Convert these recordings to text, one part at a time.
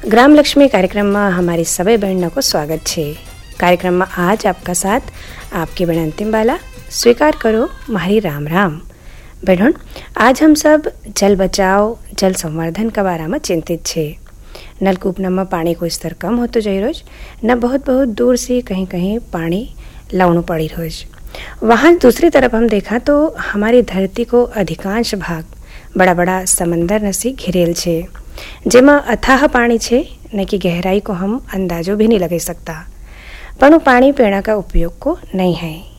ग्राम लक्ष्मी कार्यक्रमમાં हमारी सभी बहनों को स्वागत है। कार्यक्रम में आज आपका साथ आपकी बहन अंतिम बाला। स्वीकार करो मारी राम राम। बहनों, आज हम सब जल बचाव जल संवर्धन के बारे में चिंतित छे। नलकूप में पानी को स्तर कम होतो जाई रोज न बहुत दूर से कहीं कहीं पानी लावणु पड़ी रोज। वहाँ दूसरी तरफ हम देखा तो हमारी धरती को अधिकांश भाग बड़ा बड़ा समंदर नसी घिरेल छे, जेमा अथाह पानी छे न कि गहराई को हम अंदाजो भी नहीं लगा सकता, पर वो पानी पीना का उपयोग को नहीं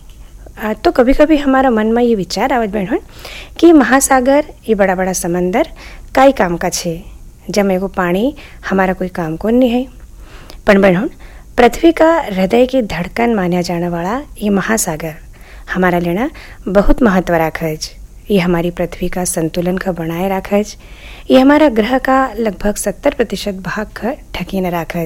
है। तो कभी कभी हमारा मन में ये विचार आवत बहन कि महासागर ये बड़ा बड़ा समंदर काई काम का छे, जब एगो पानी हमारा कोई काम को नहीं है। पर बहन, पृथ्वी का हृदय की धड़कन माना जाने वाला ये महासागर हमारा लेना बहुत महत्व राखे। ये हमारी पृथ्वी का संतुलन का बनाए राखे। ये हमारा ग्रह का लगभग 70% भाग का ढकीने राखे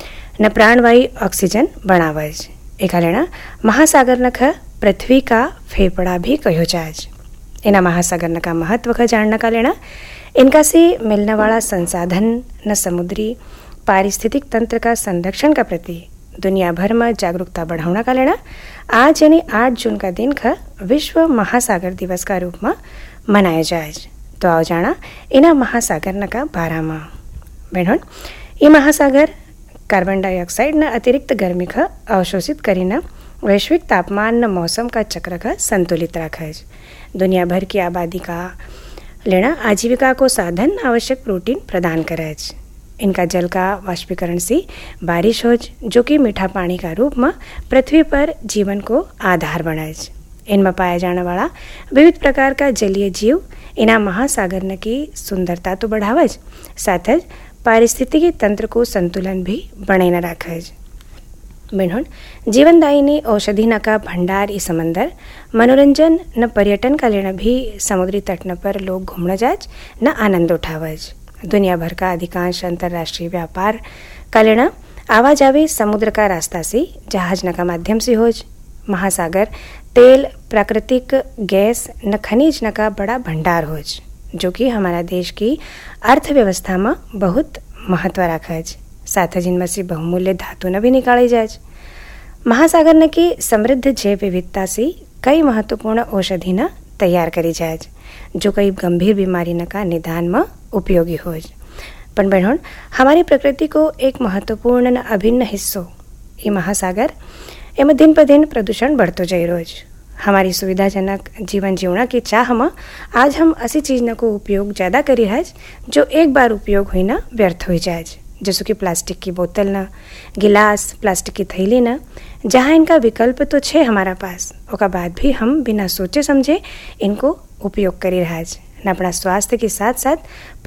न प्राणवायु ऑक्सीजन बनावे। एका लेना महासागर न पृथ्वी का फेफड़ा भी कहो जाए। इना महासागर न का महत्व का जानने का लेना इनका से मिलने वाला संसाधन न समुद्री पारिस्थितिक तंत्र का संरक्षण का प्रति दुनिया भर में जागरूकता बढ़ाने का लेना आज यानी 8 जून का दिन का विश्व महासागर दिवस का रूप में मनाया जाए। तो आओ जाना इना महासागर न का बारा में। बहनों, ये महासागर कार्बन डाइऑक्साइड न अतिरिक्त गर्मी का अवशोषित करीना वैश्विक तापमान न मौसम का चक्र का संतुलित रखे। दुनिया भर की आबादी का लेना आजीविका को साधन आवश्यक प्रोटीन प्रदान करे। इनका जल का वाष्पीकरण से बारिश हो, जो कि मीठा पानी का रूप में पृथ्वी पर जीवन को आधार बनाए। इनमें पाया जाने वाला विविध प्रकार का जलीय जीव इना महासागर न की सुंदरता तो बढ़ावे, साथ ही पारिस्थितिकी तंत्र को संतुलन भी बनाए रखे। बहनों, जीवनदायिनी औषधि न का भंडार ई समंदर मनोरंजन न पर्यटन का लेना भी समुद्री तट न पर लोग घूमने जाए न आनंद उठावे। दुनिया भर का अधिकांश अंतर्राष्ट्रीय व्यापार का लेना आवाजावी समुद्र का रास्ता से जहाज न का माध्यम से हो। महासागर तेल, प्राकृतिक गैस न खनिज न का बड़ा भंडार हो, जो कि हमारा देश की अर्थव्यवस्था में बहुत महत्व रखे। साथ ही जिनमें से बहुमूल्य धातु न भी निकाले जाए। महासागर न की समृद्ध जैव विविधता से कई महत्वपूर्ण औषधि न तैयार करी जाए, जो कई गंभीर बीमारी न का निदान में उपयोगी हो। पर बहनों, हमारी प्रकृति को एक महत्वपूर्ण न अभिन्न हिस्सों ये महासागर एवं दिन पर दिन प्रदूषण बढ़तो जाए रोज। हमारी सुविधाजनक जीवन जीवना की चाह में आज हम ऐसी चीज न को उपयोग ज़्यादा करी है जो एक बार उपयोग हुई ना व्यर्थ हो जाए, जैसे कि प्लास्टिक की बोतल न, गिलास, प्लास्टिक की थैली न, जहाँ इनका विकल्प तो छे हमारा पास, ओका बाद भी हम बिना सोचे समझे इनको उपयोग करी रहा न अपना स्वास्थ्य के साथ साथ